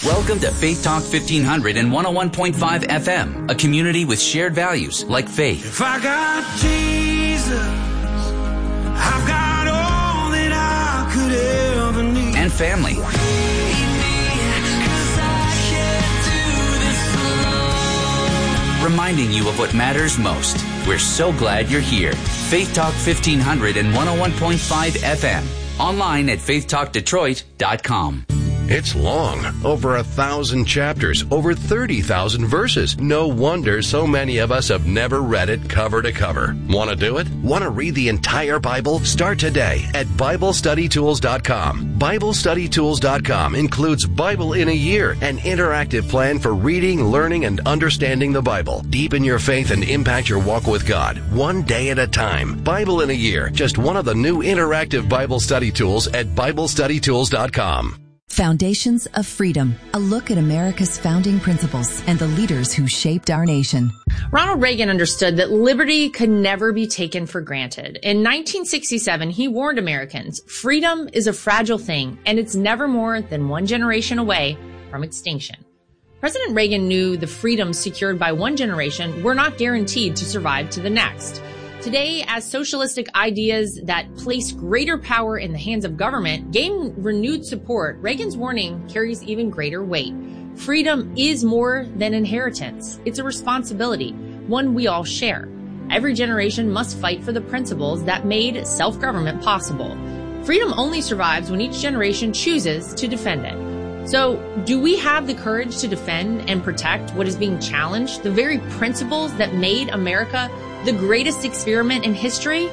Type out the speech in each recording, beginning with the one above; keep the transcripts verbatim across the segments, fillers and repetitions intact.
Welcome to Faith Talk fifteen hundred and one oh one point five F M, a community with shared values like faith. If I got Jesus, I've got all that I could ever need. And family. Reminding you of what matters most. We're so glad you're here. Faith Talk fifteen hundred and one oh one point five F M. Online at faith talk detroit dot com. It's long, over a thousand chapters, over thirty thousand verses. No wonder so many of us have never read it cover to cover. Want to do it? Want to read the entire Bible? Start today at Bible Study Tools dot com. Bible Study Tools dot com includes Bible in a Year, an interactive plan for reading, learning, and understanding the Bible. Deepen your faith and impact your walk with God, one day at a time. Bible in a Year, just one of the new interactive Bible study tools at Bible Study Tools dot com. Foundations of Freedom, a look at America's founding principles and the leaders who shaped our nation. Ronald Reagan understood that liberty could never be taken for granted. In nineteen sixty-seven, he warned Americans, freedom is a fragile thing, and it's never more than one generation away from extinction. President Reagan knew the freedoms secured by one generation were not guaranteed to survive to the next. Today, as socialistic ideas that place greater power in the hands of government gain renewed support, Reagan's warning carries even greater weight. Freedom is more than inheritance. It's a responsibility, one we all share. Every generation must fight for the principles that made self-government possible. Freedom only survives when each generation chooses to defend it. So, do we have the courage to defend and protect what is being challenged, the very principles that made America the greatest experiment in history?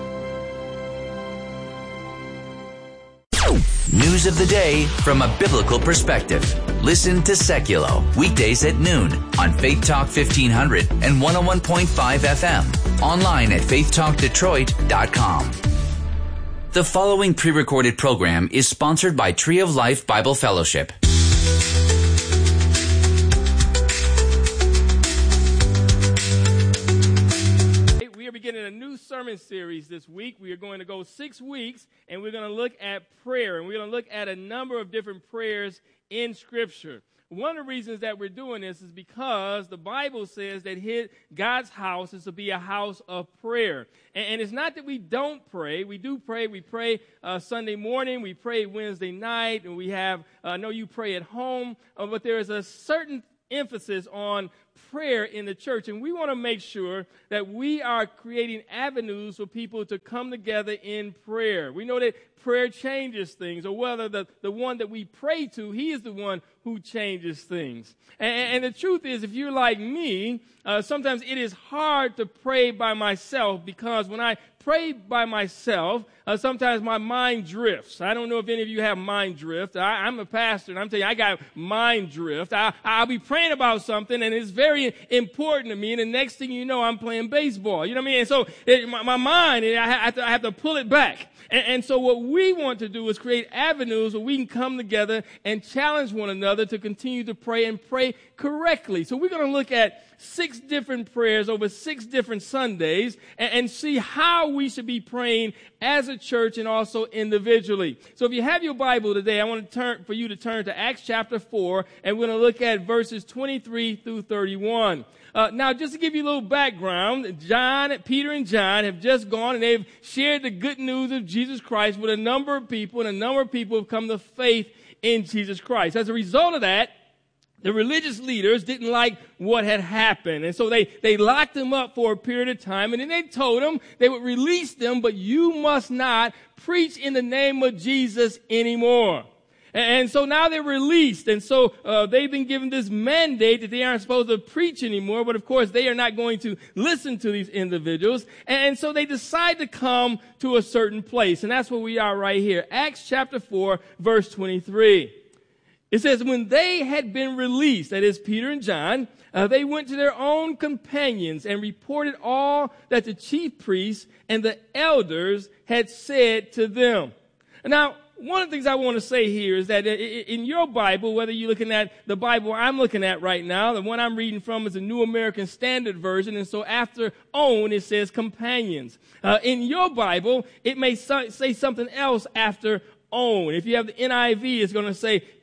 News of the day from a biblical perspective. Listen to Seculo, weekdays at noon on Faith Talk fifteen hundred and one oh one point five F M. Online at faith talk detroit dot com. The following pre-recorded program is sponsored by Tree of Life Bible Fellowship. Beginning a new sermon series this week. We are going to go six weeks, and we're going to look at prayer, and we're going to look at a number of different prayers in Scripture. One of the reasons that we're doing this is because the Bible says that his, God's house is to be a house of prayer. And, and it's not that we don't pray. We do pray. We pray uh, Sunday morning. We pray Wednesday night, and we have, I uh, know you pray at home, uh, but there is a certain emphasis on prayer in the church, and we want to make sure that we are creating avenues for people to come together in prayer. We know that prayer changes things, or whether the, the one that we pray to, he is the one who changes things. And, and the truth is, if you're like me, uh, sometimes it is hard to pray by myself, because when I pray by myself, uh, sometimes my mind drifts. I don't know if any of you have mind drift. I, I'm a pastor, and I'm telling you, I got mind drift. I, I'll be praying about something, and it's very important to me, and the next thing you know, I'm playing baseball. You know what I mean? And so it, my, my mind, I have, to, I have to pull it back. And, and so what we want to do is create avenues where we can come together and challenge one another to continue to pray and pray correctly. So we're going to look at six different prayers over six different Sundays and, and see how we should be praying as a church and also individually. So if you have your Bible today, I want to turn for you to turn to Acts chapter four, and we're going to look at verses twenty-three through thirty-one. Uh, now, just to give you a little background, John, Peter and John have just gone and they've shared the good news of Jesus Christ with a number of people, and a number of people have come to faith in Jesus Christ. As a result of that, the religious leaders didn't like what had happened, and so they, they locked them up for a period of time, and then they told them they would release them, but you must not preach in the name of Jesus anymore. And so now they're released, and so uh, they've been given this mandate that they aren't supposed to preach anymore, but of course they are not going to listen to these individuals, and so they decide to come to a certain place, and that's where we are right here. Acts chapter four, verse twenty-three. It says, when they had been released, that is Peter and John, uh, they went to their own companions and reported all that the chief priests and the elders had said to them. Now, one of the things I want to say here is that in your Bible, whether you're looking at the Bible I'm looking at right now, the one I'm reading from is the New American Standard Version, and so after own, it says companions. Uh, in your Bible, it may say something else after own. If you have the N I V, it's going to say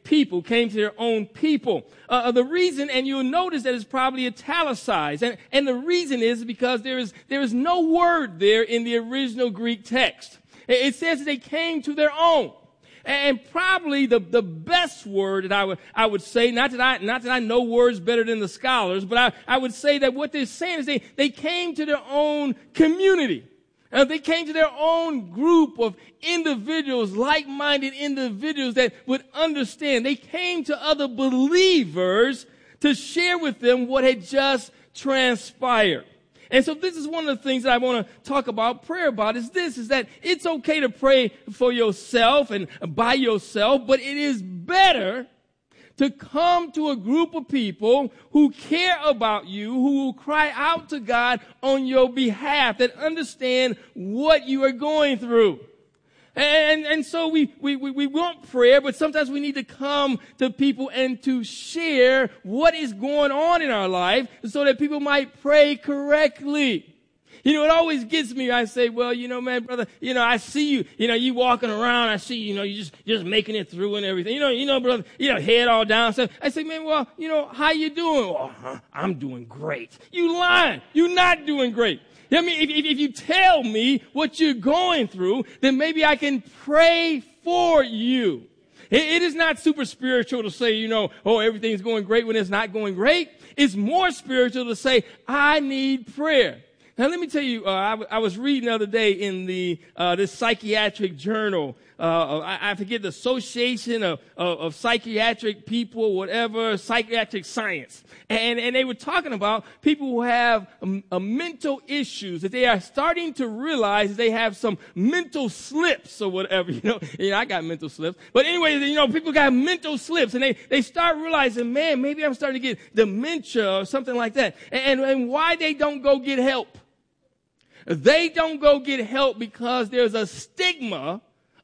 people, came to their own people. Uh, the reason, and you'll notice that it's probably italicized, and, and the reason is because there is, there is no word there in the original Greek text. It says that they came to their own. And probably the, the best word that I would, I would say, not that I, not that I know words better than the scholars, but I, I would say that what they're saying is they, they came to their own community. Uh, they came to their own group of individuals, like-minded individuals that would understand. They came to other believers to share with them what had just transpired. And so this is one of the things that I want to talk about prayer about is this, is that it's okay to pray for yourself and by yourself, but it is better to come to a group of people who care about you, who will cry out to God on your behalf, that understand what you are going through. And, and so we, we, we want prayer, but sometimes we need to come to people and to share what is going on in our life so that people might pray correctly. You know, it always gets me. I say, well, you know, man, brother, you know, I see you, you know, you walking around. I see, you know, you just, just making it through and everything. You know, you know, brother, you know, head all down. So I say, man, well, you know, how you doing? Oh, huh, I'm doing great. You lying. You're not doing great. I mean, if, if, if you tell me what you're going through, then maybe I can pray for you. It, it is not super spiritual to say, you know, oh, everything's going great when it's not going great. It's more spiritual to say, I need prayer. Now, let me tell you, uh, I, w- I was reading the other day in the uh, this psychiatric journal. Uh, I, I forget the Association of, of, of Psychiatric People, whatever, psychiatric science. And, and they were talking about people who have um, uh, mental issues, that they are starting to realize they have some mental slips or whatever. You know, you know, I got mental slips. But anyway, you know, people got mental slips, and they, they start realizing, man, maybe I'm starting to get dementia or something like that. And, and why they don't go get help. They don't go get help because there's a stigma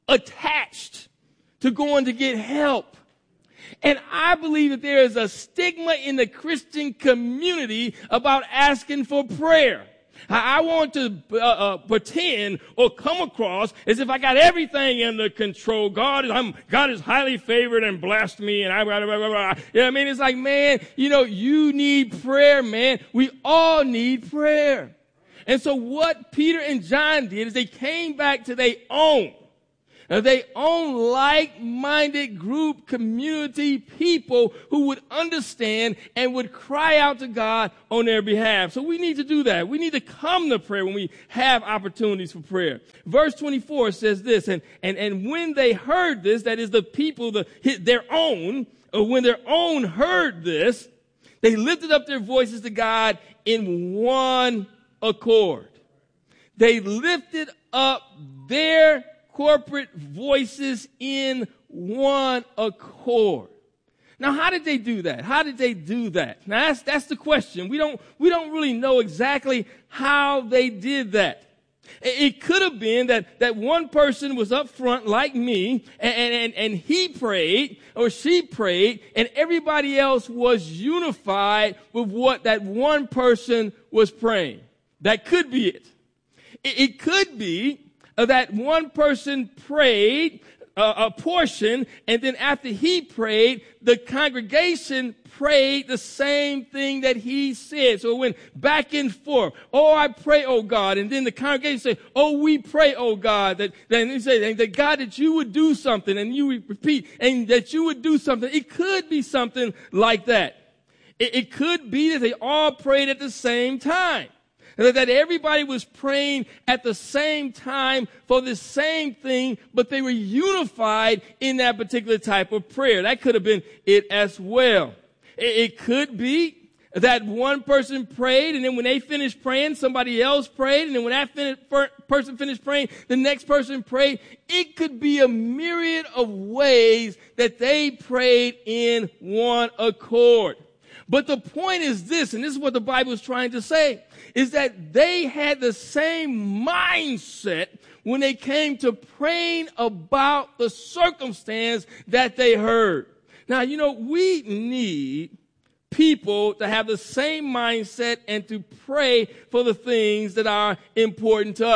attached to going to get help. And I believe that there is a stigma in the Christian community about asking for prayer. I want to uh, uh, pretend or come across as if I got everything under control. God is, I'm, God is highly favored and blessed me, and I, blah, blah, blah, blah. You know what I mean? It's like, man, you know, you need prayer, man. We all need prayer. And so what Peter and John did is they came back to their own. Uh, they own like-minded group, community, people who would understand and would cry out to God on their behalf. So we need to do that. We need to come to prayer when we have opportunities for prayer. Verse twenty-four says this, and, and, and when they heard this, that is the people, the, their own, or when their own heard this, they lifted up their voices to God in one accord. They lifted up their corporate voices in one accord. Now, how did they do that? How did they do that? Now, that's, that's the question. We don't, we don't really know exactly how they did that. It could have been that, that one person was up front like me, and, and, and he prayed or she prayed, and everybody else was unified with what that one person was praying. That could be it. It, it could be uh, that one person prayed uh, a portion, and then after he prayed, the congregation prayed the same thing that he said. So it went back and forth. Oh, I pray, oh God. And then the congregation said, oh, we pray, oh God. That, then he said, that God, that you would do something, and you would repeat, and that you would do something. It could be something like that. It, it could be that they all prayed at the same time. That everybody was praying at the same time for the same thing, but they were unified in that particular type of prayer. That could have been it as well. It could be that one person prayed, and then when they finished praying, somebody else prayed, and then when that fin- person finished praying, the next person prayed. It could be a myriad of ways that they prayed in one accord. But the point is this, and this is what the Bible is trying to say, is that they had the same mindset when they came to praying about the circumstance that they heard. Now, you know, we need people to have the same mindset and to pray for the things that are important to us.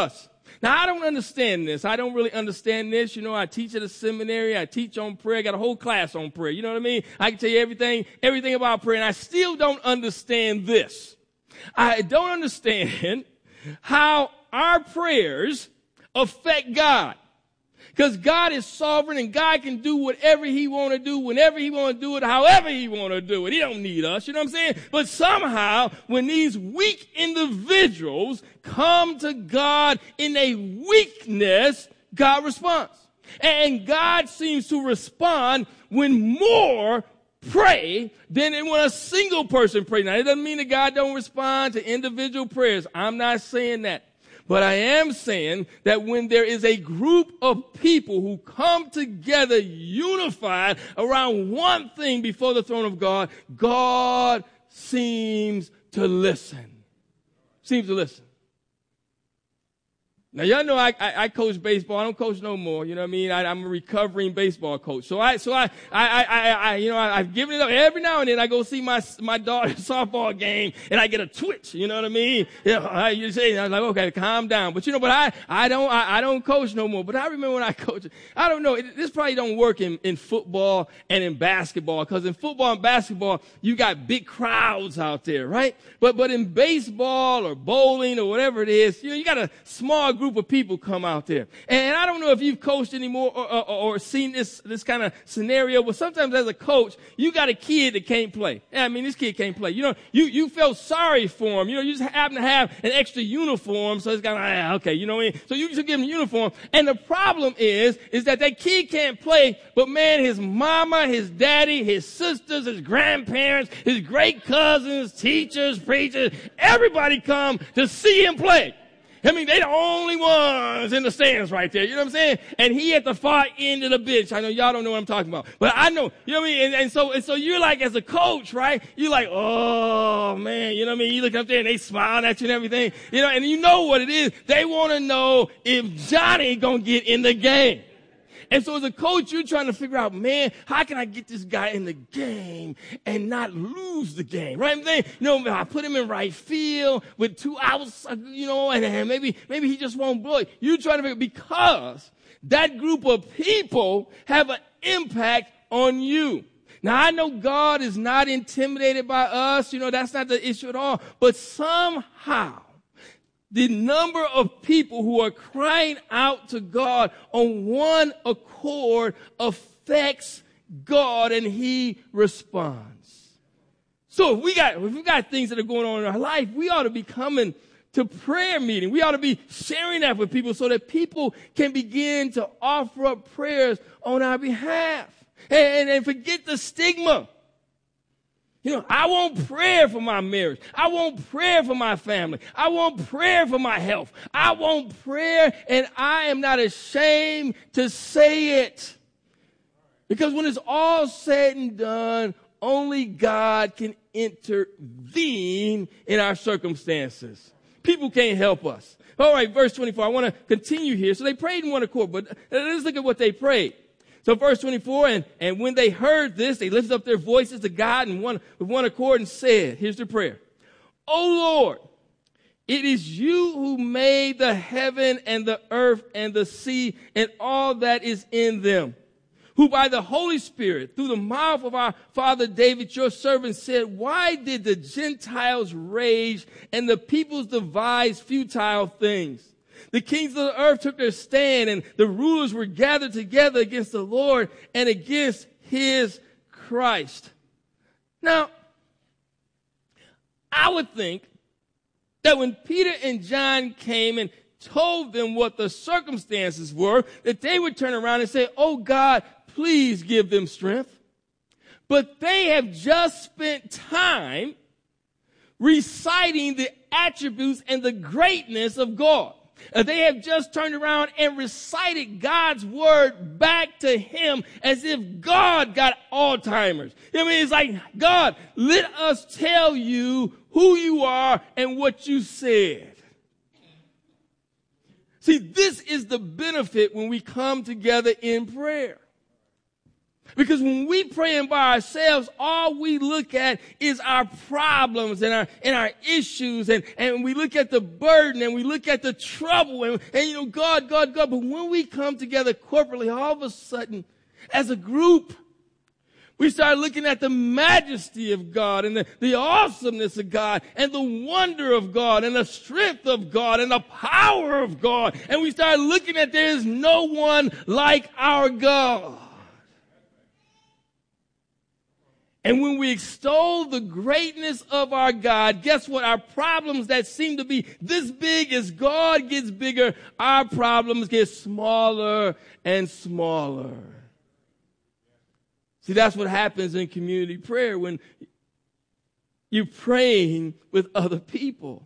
Now, I don't understand this. I don't really understand this. You know, I teach at a seminary. I teach on prayer. I got a whole class on prayer. You know what I mean? I can tell you everything, everything about prayer, and I still don't understand this. I don't understand how our prayers affect God. Because God is sovereign and God can do whatever he want to do, whenever he want to do it, however he want to do it. He don't need us, you know what I'm saying? But somehow, when these weak individuals come to God in a weakness, God responds. And God seems to respond when more pray than when a single person prays. Now, it doesn't mean that God don't respond to individual prayers. I'm not saying that. But I am saying that when there is a group of people who come together unified around one thing before the throne of God, God seems to listen. Seems to listen. Now, y'all know I, I, I coach baseball. I don't coach no more. You know what I mean? I, I'm a recovering baseball coach. So I, so I, I, I, I you know, I, I've given it up. Every now and then I go see my, my daughter's softball game and I get a twitch. You know what I mean? Yeah, I, you say, I'm like, okay, calm down. But you know, but I, I don't, I, I don't coach no more. But I remember when I coached, I don't know, it, this probably don't work in, in football and in basketball. Cause in football and basketball, you got big crowds out there, right? But, but in baseball or bowling or whatever it is, you know, you got a small group of people come out there. And I don't know if you've coached anymore or, or, or seen this, this kind of scenario, but sometimes as a coach, you got a kid that can't play. Yeah, I mean, this kid can't play. You know, you, you felt sorry for him. You know, you just happen to have an extra uniform, so it's kind of, ah, okay, you know what I mean? So you just give him a uniform. And the problem is, is that that kid can't play, but man, his mama, his daddy, his sisters, his grandparents, his great cousins, teachers, preachers, everybody come to see him play. I mean, they the only ones in the stands right there. You know what I'm saying? And he at the far end of the bench. I know y'all don't know what I'm talking about, but I know. You know what I mean? And, and so, and so you're like, as a coach, right? You're like, oh man, you know what I mean? You look up there and they smiling at you and everything. You know, and you know what it is. They want to know if Johnny gonna get in the game. And so as a coach, you're trying to figure out, man, how can I get this guy in the game and not lose the game, right? I'm saying, you know, I put him in right field with two outs, you know, and, and maybe, maybe he just won't blow it. You're trying to figure, because that group of people have an impact on you. Now, I know God is not intimidated by us. You know, that's not the issue at all. But somehow, the number of people who are crying out to God on one accord affects God, and he responds. So if we got, if we got things that are going on in our life, we ought to be coming to prayer meeting. We ought to be sharing that with people so that people can begin to offer up prayers on our behalf. And, and, and forget the stigma. You know, I want prayer for my marriage. I want prayer for my family. I want prayer for my health. I want prayer, and I am not ashamed to say it. Because when it's all said and done, only God can intervene in our circumstances. People can't help us. All right, verse twenty-four. I want to continue here. So they prayed in one accord, but let's look at what they prayed. So verse twenty-four, and, and when they heard this, they lifted up their voices to God in one, with one accord and said, here's their prayer. O Lord, it is you who made the heaven and the earth and the sea and all that is in them, who by the Holy Spirit, through the mouth of our father David, your servant, said, why did the Gentiles rage and the peoples devise futile things? The kings of the earth took their stand, and the rulers were gathered together against the Lord and against his Christ. Now, I would think that when Peter and John came and told them what the circumstances were, that they would turn around and say, oh God, please give them strength. But they have just spent time reciting the attributes and the greatness of God. Uh, they have just turned around and recited God's word back to him as if God got Alzheimer's. I mean, it's like, God, let us tell you who you are and what you said. See, this is the benefit when we come together in prayer. Because when we praying by ourselves, all we look at is our problems and our, and our issues. And, and we look at the burden and we look at the trouble and, and, you know, God, God, God. But when we come together corporately, all of a sudden, as a group, we start looking at the majesty of God and the, the awesomeness of God and the wonder of God and the strength of God and the power of God. And we start looking at there is no one like our God. And when we extol the greatness of our God, guess what? Our problems that seem to be this big, as God gets bigger, our problems get smaller and smaller. See, that's what happens in community prayer when you're praying with other people.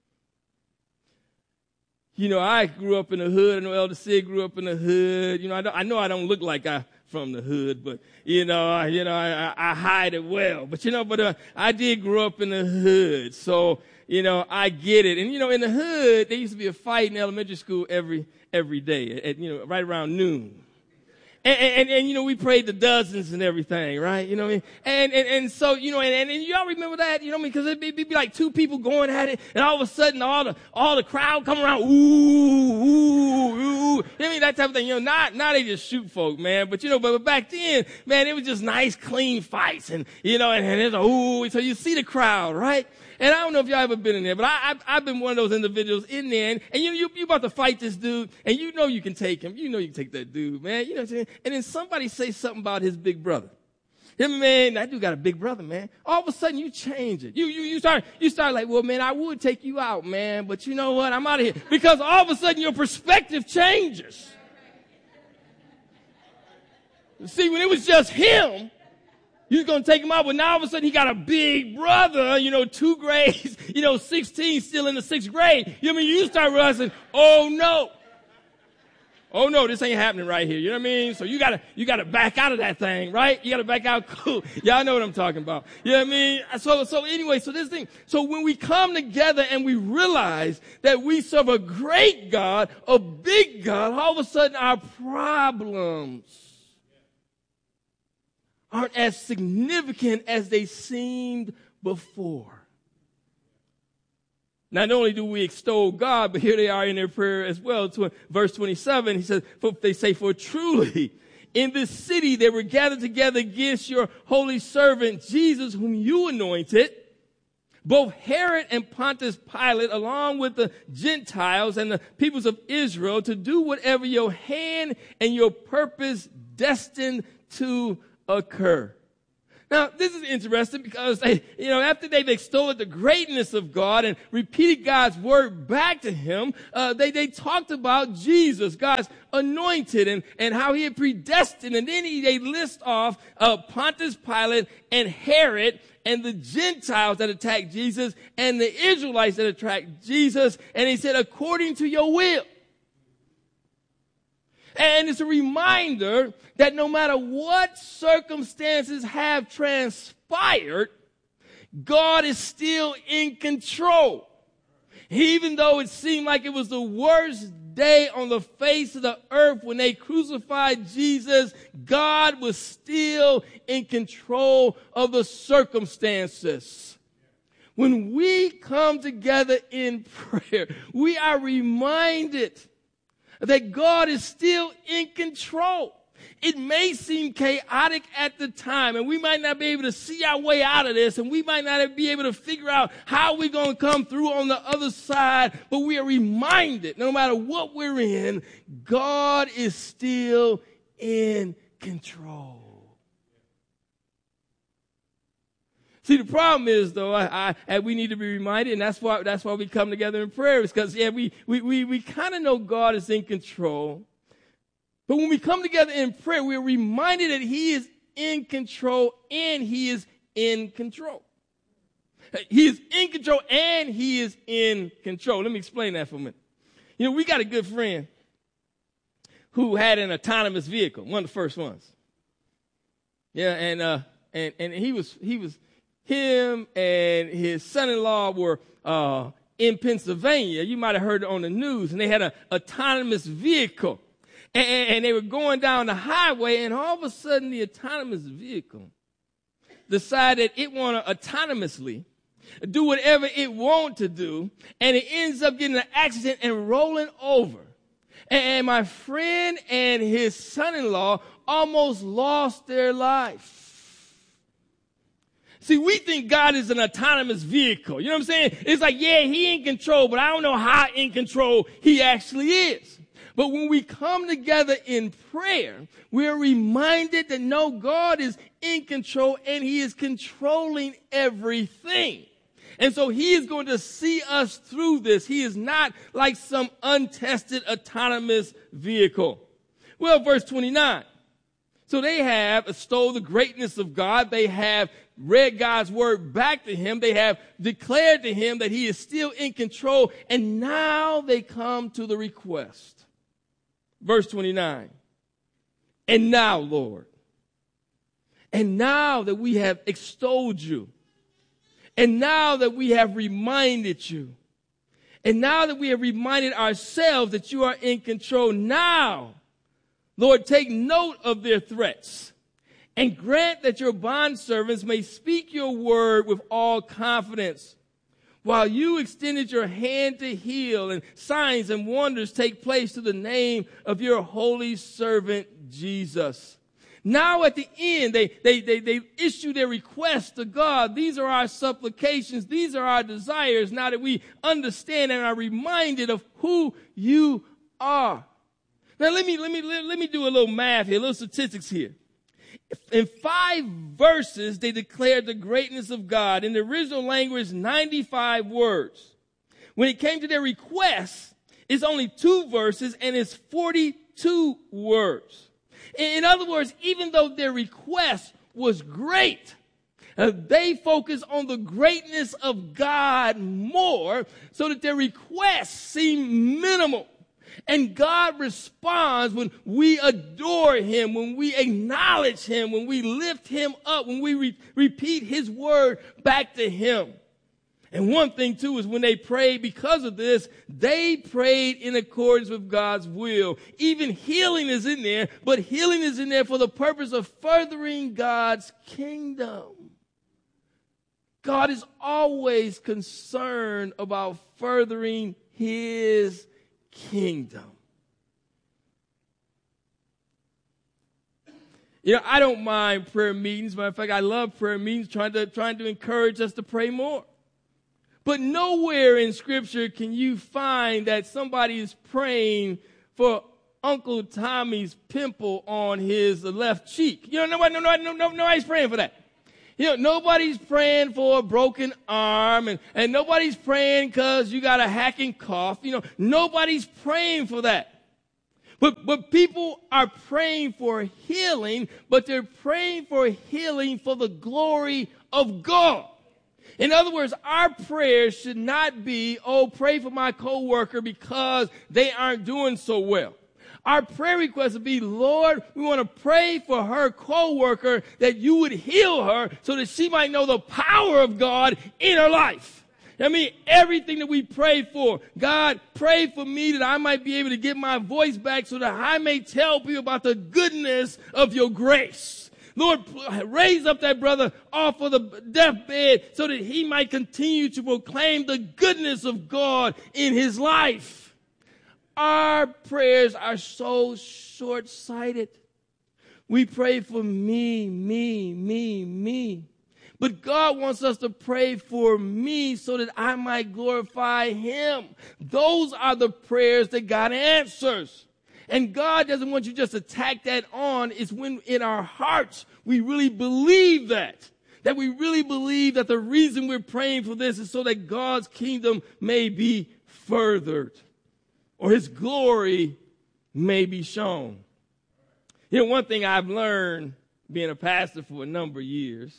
You know, I grew up in the hood. I know Elder Sid grew up in the hood. You know, I, don't, I know I don't look like I from the hood, but you know, I, you know, I, I hide it well. But you know, but uh, I did grow up in the hood, so you know, I get it. And you know, in the hood, there used to be a fight in elementary school every every day at, you know, right around noon. And, and, and, you know, we prayed the dozens and everything, right? You know what I mean? And, and, and so, you know, and, and, and y'all remember that, you know what I mean? Because it'd be, it'd be like two people going at it, and all of a sudden, all the, all the crowd come around, ooh, ooh, ooh. You know what I mean? That type of thing. You know, not, now they just shoot folk, man. But, you know, but, but back then, man, it was just nice, clean fights. And, you know, and, and it's like, ooh, so you see the crowd, right? And I don't know if y'all ever been in there, but I, I've, I've been one of those individuals in there, and, and you, you, you about to fight this dude, and you know you can take him. You know you can take that dude, man. You know what I'm saying? And then somebody say something about his big brother. Yeah, man, that dude got a big brother, man. All of a sudden you change it. You, you, you start, you start like, well, man, I would take you out, man, but you know what? I'm out of here. Because all of a sudden your perspective changes. See, when it was just him, you was going to take him out, but now all of a sudden he got a big brother, you know, two grades, you know, sixteen, still in the sixth grade. You know what I mean? You start realizing, oh no. Oh no, this ain't happening right here. You know what I mean? So you gotta, you gotta back out of that thing, right? You gotta back out. Cool. Y'all know what I'm talking about. You know what I mean? So, so anyway, so this thing, so when we come together and we realize that we serve a great God, a big God, all of a sudden our problems aren't as significant as they seemed before. Not only do we extol God, but here they are in their prayer as well. To verse twenty-seven, he says, for, they say, for truly in this city they were gathered together against your holy servant Jesus, whom you anointed, both Herod and Pontius Pilate, along with the Gentiles and the peoples of Israel, to do whatever your hand and your purpose destined to occur. Now, this is interesting because they, you know, after they've extolled the greatness of God and repeated God's word back to him, uh, they, they talked about Jesus, God's anointed, and, and how he had predestined. And then he, they list off, uh, Pontius Pilate and Herod and the Gentiles that attacked Jesus and the Israelites that attacked Jesus. And he said, according to your will. And it's a reminder that no matter what circumstances have transpired, God is still in control. Even though it seemed like it was the worst day on the face of the earth when they crucified Jesus, God was still in control of the circumstances. When we come together in prayer, we are reminded that God is still in control. It may seem chaotic at the time, and we might not be able to see our way out of this, and we might not be able to figure out how we're going to come through on the other side, but we are reminded, no matter what we're in, God is still in control. See, the problem is, though, I, I, and we need to be reminded, and that's why that's why we come together in prayer, is because, yeah, we we we, we kind of know God is in control. But when we come together in prayer, we're reminded that he is in control and he is in control. He is in control and he is in control. Let me explain that for a minute. You know, we got a good friend who had an autonomous vehicle, one of the first ones. Yeah, and uh, and and he was he was. Him and his son-in-law were uh, in Pennsylvania. You might have heard it on the news, and they had an autonomous vehicle. And, and they were going down the highway, and all of a sudden the autonomous vehicle decided it want to autonomously do whatever it want to do, and it ends up getting in an accident and rolling over. And my friend and his son-in-law almost lost their life. See, we think God is an autonomous vehicle. You know what I'm saying? It's like, yeah, he in control, but I don't know how in control he actually is. But when we come together in prayer, we're reminded that no, God is in control and he is controlling everything. And so he is going to see us through this. He is not like some untested autonomous vehicle. Well, verse twenty-nine. So they have extolled the greatness of God. They have read God's word back to him. They have declared to him that he is still in control. And now they come to the request. Verse twenty-nine. And now, Lord, and now that we have extolled you, and now that we have reminded you, and now that we have reminded ourselves that you are in control, now, Lord, take note of their threats and grant that your bondservants may speak your word with all confidence. While you extended your hand to heal and signs and wonders take place through the name of your holy servant, Jesus. Now at the end, they, they, they, they issue their request to God. These are our supplications. These are our desires. Now that we understand and are reminded of who you are. Now let me, let me, let, let me do a little math here, a little statistics here. In five verses, they declared the greatness of God. In the original language, ninety-five words. When it came to their requests, it's only two verses and it's forty-two words. In other words, even though their request was great, uh, they focused on the greatness of God more so that their requests seemed minimal. And God responds when we adore him, when we acknowledge him, when we lift him up, when we re- repeat his word back to him. And one thing too is when they prayed because of this, they prayed in accordance with God's will. Even healing is in there, but healing is in there for the purpose of furthering God's kingdom. God is always concerned about furthering his kingdom. You know, I don't mind prayer meetings. Matter of fact, I love prayer meetings, trying to trying to encourage us to pray more. But nowhere in Scripture can you find that somebody is praying for Uncle Tommy's pimple on his left cheek. You know, nobody, no, no, no, nobody's praying for that. You know, nobody's praying for a broken arm, and, and nobody's praying because you got a hacking cough. You know, nobody's praying for that. But, but people are praying for healing, but they're praying for healing for the glory of God. In other words, our prayers should not be, oh, pray for my coworker because they aren't doing so well. Our prayer request would be, Lord, we want to pray for her coworker that you would heal her so that she might know the power of God in her life. I mean, everything that we pray for, God, pray for me that I might be able to get my voice back so that I may tell people about the goodness of your grace. Lord, raise up that brother off of the deathbed so that he might continue to proclaim the goodness of God in his life. Our prayers are so short-sighted. We pray for me, me, me, me. But God wants us to pray for me so that I might glorify him. Those are the prayers that God answers. And God doesn't want you just to tack that on. It's when in our hearts we really believe that. That we really believe that the reason we're praying for this is so that God's kingdom may be furthered, or his glory may be shown. You know, one thing I've learned being a pastor for a number of years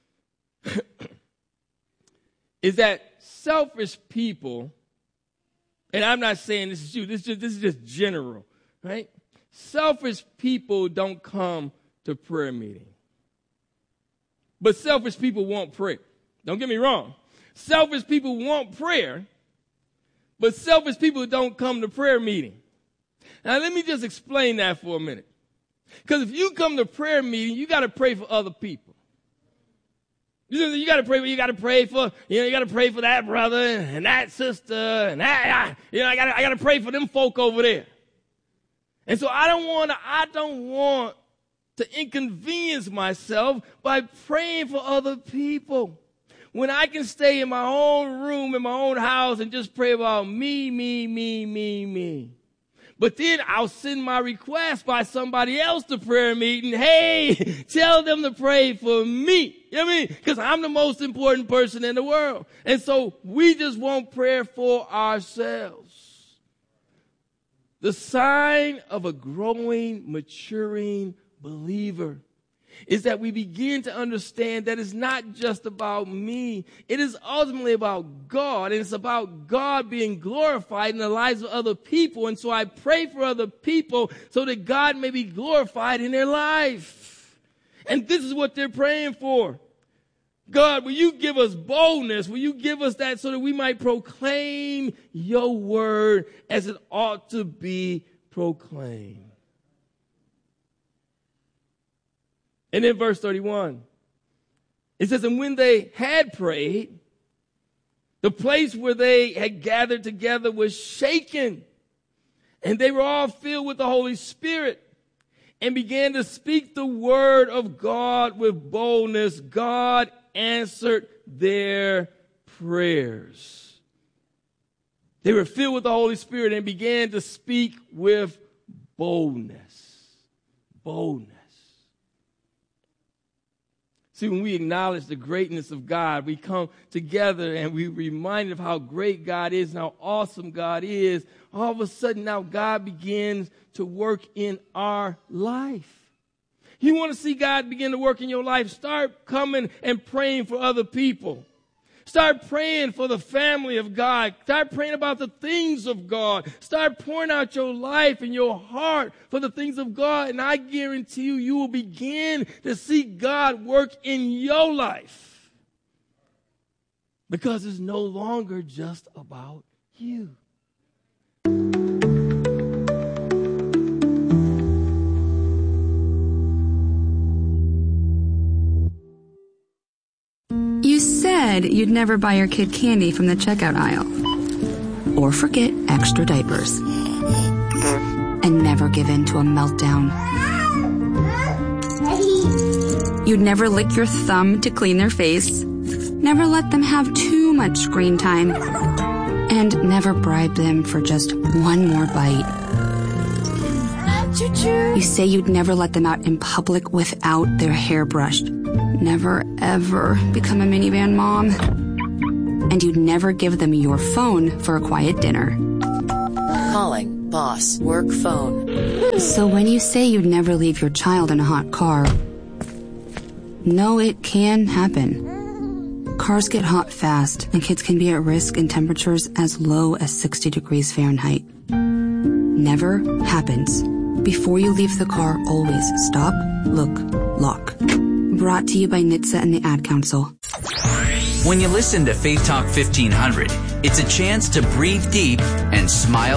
is that selfish people, and I'm not saying this is you, this is just, this is just general, right? Selfish people don't come to prayer meeting. But selfish people want prayer. Don't get me wrong. Selfish people want prayer, but selfish people don't come to prayer meeting. Now, let me just explain that for a minute. Because if you come to prayer meeting, you got to pray for other people. You, you got to pray. You got to pray for. You know, you got to pray for that brother and that sister and that. You know, I got. I got to pray for them folk over there. And so I don't want to. I don't want to inconvenience myself by praying for other people. When I can stay in my own room, in my own house, and just pray about me, me, me, me, me. But then I'll send my request by somebody else to prayer meeting. Hey, tell them to pray for me. You know what I mean? Because I'm the most important person in the world. And so we just want prayer for ourselves. The sign of a growing, maturing believer is that we begin to understand that it's not just about me. It is ultimately about God, and it's about God being glorified in the lives of other people. And so I pray for other people so that God may be glorified in their life. And this is what they're praying for. God, will you give us boldness? Will you give us that so that we might proclaim your word as it ought to be proclaimed? And in verse thirty-one, it says, and when they had prayed, the place where they had gathered together was shaken, and they were all filled with the Holy Spirit and began to speak the word of God with boldness. God answered their prayers. They were filled with the Holy Spirit and began to speak with boldness. Boldness. See, when we acknowledge the greatness of God, we come together and we reminded of how great God is and how awesome God is. All of a sudden now God begins to work in our life. You want to see God begin to work in your life? Start coming and praying for other people. Start praying for the family of God. Start praying about the things of God. Start pouring out your life and your heart for the things of God. And I guarantee you, you will begin to see God work in your life. Because it's no longer just about you. You said you'd never buy your kid candy from the checkout aisle. Or forget extra diapers. And never give in to a meltdown. You'd never lick your thumb to clean their face. Never let them have too much screen time. And never bribe them for just one more bite. You say you'd never let them out in public without their hair brushed. Never, ever become a minivan mom. And you'd never give them your phone for a quiet dinner. Calling boss work phone. So when you say you'd never leave your child in a hot car, no, it can happen. Cars get hot fast, and kids can be at risk in temperatures as low as sixty degrees Fahrenheit. Never happens. Before you leave the car, always stop, look, lock. Brought to you by N H T S A and the Ad Council. When you listen to Faith Talk fifteen hundred, it's a chance to breathe deep and smile